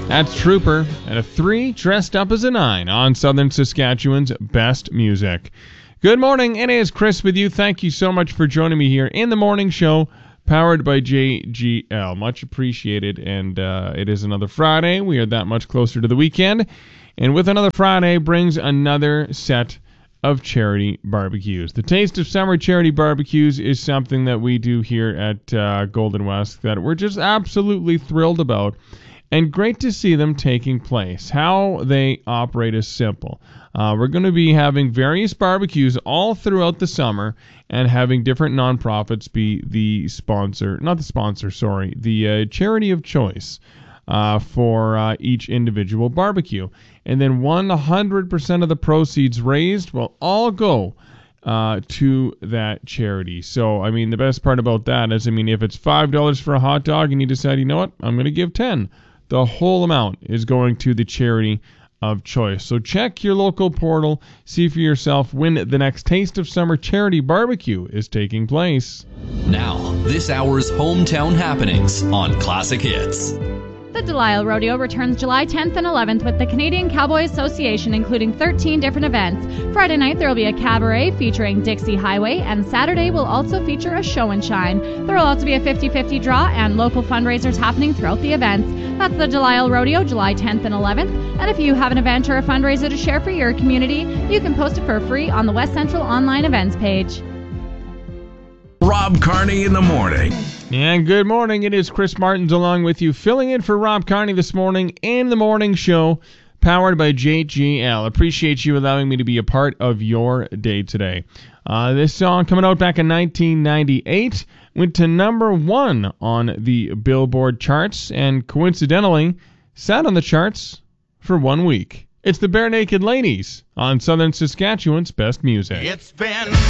That's Trooper, and a 3 dressed up as a 9 on Southern Saskatchewan's best music. Good morning, it is Chris with you. Thank you so much for joining me here in the morning show, powered by JGL. Much appreciated, and it is another Friday. We are that much closer to the weekend, and with another Friday brings another set of charity barbecues. The Taste of Summer charity barbecues is something that we do here at Golden West that we're just absolutely thrilled about, and great to see them taking place. How they operate is simple. We're going to be having various barbecues all throughout the summer and having different nonprofits be the charity of choice for each individual barbecue. And then 100% of the proceeds raised will all go to that charity. So, I mean, the best part about that is, if it's $5 for a hot dog and you decide, you know what, I'm going to give 10, the whole amount is going to the charity of choice. So check your local portal, see for yourself when the next Taste of Summer charity barbecue is taking place. Now, this hour's hometown happenings on Classic Hits. The Delisle Rodeo returns July 10th and 11th with the Canadian Cowboy Association, including 13 different events. Friday night there will be a cabaret featuring Dixie Highway, and Saturday will also feature a show and shine. There will also be a 50-50 draw and local fundraisers happening throughout the events. That's the Delisle Rodeo, July 10th and 11th. And if you have an event or a fundraiser to share for your community, you can post it for free on the West Central online events page. Rob Carney in the morning. And good morning. It is Chris Martins along with you, filling in for Rob Carney this morning in the morning show, powered by JGL. Appreciate you allowing me to be a part of your day today. This song, coming out back in 1998, went to number 1 on the Billboard charts and coincidentally sat on the charts for 1 week. It's the Bare Naked Ladies on Southern Saskatchewan's best music. It's been